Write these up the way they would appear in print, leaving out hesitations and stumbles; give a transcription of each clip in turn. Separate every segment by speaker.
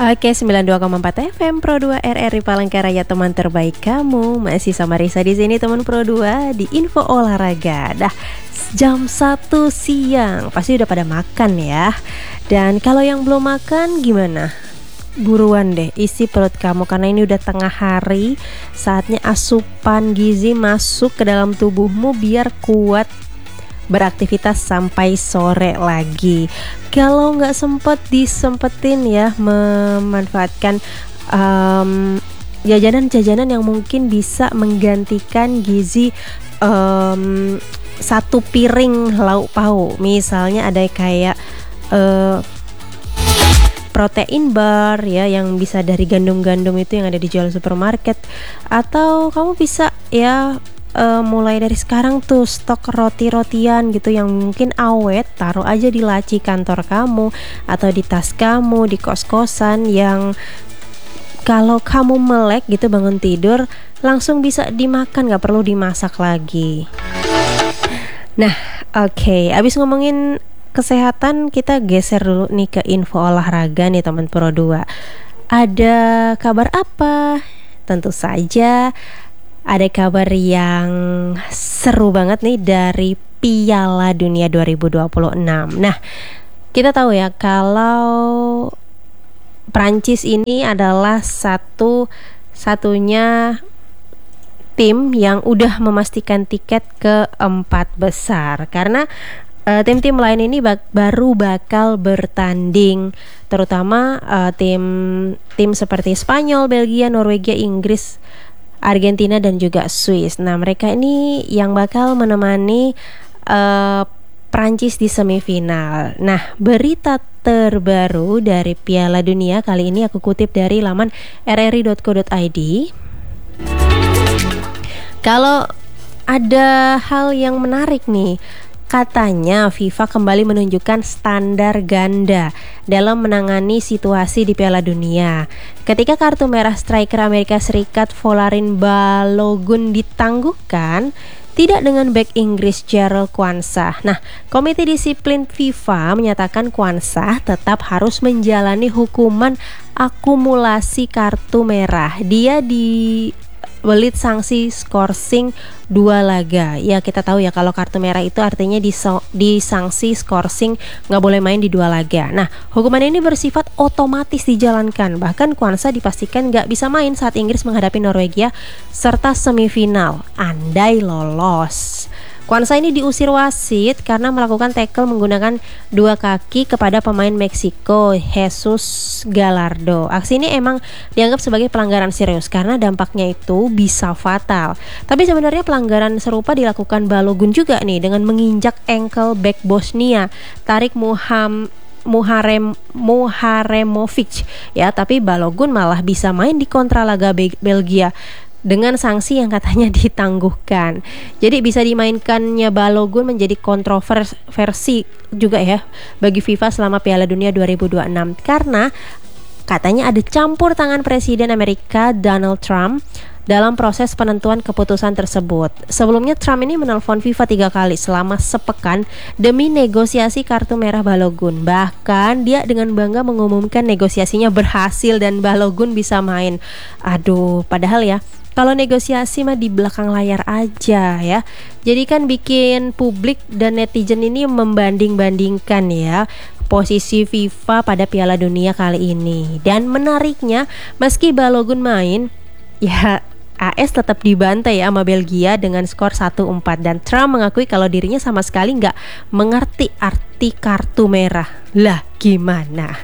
Speaker 1: Oke, 92,4 FM Pro 2 RRI Palangkaraya, teman terbaik kamu. Masih sama Risa di sini, teman Pro 2 di Info Olahraga. Dah jam 1 siang, pasti udah pada makan ya. Dan kalau yang belum makan gimana? Buruan deh isi perut kamu, karena ini udah tengah hari. Saatnya asupan gizi masuk ke dalam tubuhmu biar kuat beraktivitas sampai sore lagi. Kalau nggak sempet, disempetin ya, memanfaatkan jajanan-jajanan yang mungkin bisa menggantikan gizi satu piring lauk pauk. Misalnya ada kayak protein bar ya, yang bisa dari gandum-gandum itu yang ada di jual supermarket. Atau kamu bisa ya mulai dari sekarang tuh stok roti-rotian gitu yang mungkin awet, taruh aja di laci kantor kamu atau di tas kamu, di kos-kosan, yang kalau kamu melek gitu bangun tidur langsung bisa dimakan, gak perlu dimasak lagi. Nah, oke, abis ngomongin kesehatan, kita geser dulu nih ke info olahraga nih teman Pro 2. Ada kabar apa? Tentu saja ada kabar yang seru banget nih dari Piala Dunia 2026. Nah, kita tahu ya kalau Prancis ini adalah satu-satunya tim yang udah memastikan tiket ke 4 besar. Karena tim-tim lain ini baru bakal bertanding, terutama tim seperti Spanyol, Belgia, Norwegia, Inggris, Argentina dan juga Swiss. Nah, mereka ini yang bakal menemani Prancis di semifinal. Nah, berita terbaru dari Piala Dunia kali ini aku kutip dari laman rri.co.id. Kalau ada hal yang menarik nih, katanya FIFA kembali menunjukkan standar ganda dalam menangani situasi di Piala Dunia. Ketika kartu merah striker Amerika Serikat Folarin Balogun ditangguhkan, tidak dengan bek Inggris Jarell Quansah. Nah, Komite Disiplin FIFA menyatakan Quansah tetap harus menjalani hukuman akumulasi kartu merah. Dia dibelit sanksi skorsing 2 laga. Ya, kita tahu ya kalau kartu merah itu artinya disanksi skorsing, nggak boleh main di 2 laga. Nah, hukuman ini bersifat otomatis dijalankan. Bahkan Quansah dipastikan nggak bisa main saat Inggris menghadapi Norwegia serta semifinal, andai lolos. Quansah ini diusir wasit karena melakukan tackle menggunakan 2 kaki kepada pemain Meksiko, Jesus Gallardo. Aksi ini emang dianggap sebagai pelanggaran serius karena dampaknya itu bisa fatal. Tapi sebenarnya pelanggaran serupa dilakukan Balogun juga nih dengan menginjak ankle back Bosnia, Tarik Muharemovic ya, tapi Balogun malah bisa main di kontralaga Belgia dengan sanksi yang katanya ditangguhkan. Jadi bisa dimainkannya Balogun menjadi kontroversi juga ya bagi FIFA selama Piala Dunia 2026, karena katanya ada campur tangan Presiden Amerika Donald Trump dalam proses penentuan keputusan tersebut. Sebelumnya Trump ini menelpon FIFA 3 kali selama sepekan demi negosiasi kartu merah Balogun. Bahkan dia dengan bangga mengumumkan negosiasinya berhasil dan Balogun bisa main. Aduh, padahal ya kalau negosiasi mah di belakang layar aja ya. Jadi kan bikin publik dan netizen ini membanding-bandingkan ya posisi FIFA pada Piala Dunia kali ini. Dan menariknya, meski Balogun main, ya AS tetap dibantai ya sama Belgia dengan skor 1-4. Dan Trump mengakui kalau dirinya sama sekali nggak mengerti arti kartu merah. Lah gimana?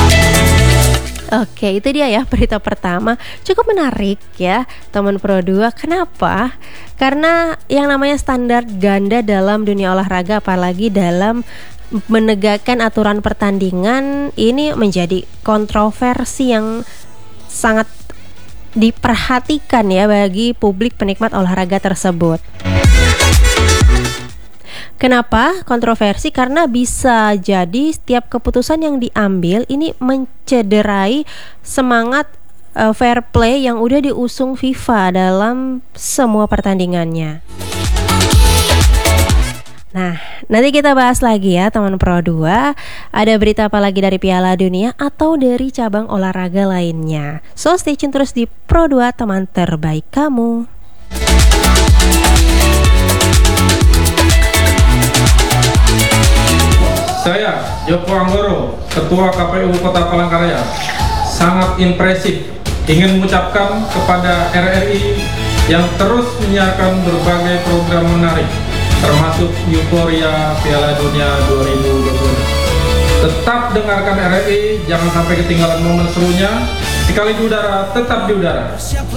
Speaker 1: Oke, itu dia ya berita pertama. Cukup menarik ya teman Pro 2. Kenapa? Karena yang namanya standar ganda dalam dunia olahraga, apalagi dalam menegakkan aturan pertandingan, ini menjadi kontroversi yang sangat diperhatikan ya bagi publik penikmat olahraga tersebut. Kenapa kontroversi? Karena bisa jadi setiap keputusan yang diambil ini mencederai semangat fair play yang udah diusung FIFA dalam semua pertandingannya. Nah, nanti kita bahas lagi ya teman Pro 2. Ada berita apa lagi dari Piala Dunia atau dari cabang olahraga lainnya. So stay tune terus di Pro 2, teman terbaik kamu.
Speaker 2: Saya, Joko Anggoro, Ketua KPU Kota Palangkaraya, sangat impresif ingin mengucapkan kepada RRI yang terus menyiarkan berbagai program menarik, termasuk Euforia Piala Dunia 2020. Tetap dengarkan RRI, jangan sampai ketinggalan momen serunya. Sekali di udara, tetap di udara.